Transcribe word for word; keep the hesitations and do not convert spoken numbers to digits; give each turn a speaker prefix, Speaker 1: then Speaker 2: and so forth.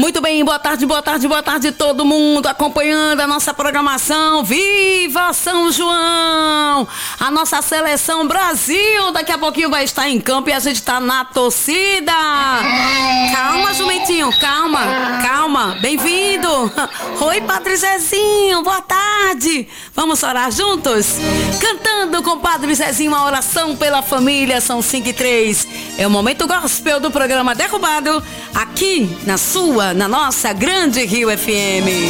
Speaker 1: Muito bem, boa tarde, boa tarde, boa tarde todo mundo acompanhando a nossa programação. Viva São João! A nossa seleção Brasil daqui a pouquinho vai estar em campo e a gente está na torcida. Calma, jumentinho, calma, calma, bem-vindo. Oi, Padre Zezinho, boa tarde. Vamos orar juntos? Cantando com o Padre Zezinho uma oração pela família, são cinco e três. É o momento gospel do programa Derrubado, aqui na sua, na nossa grande Rio F M.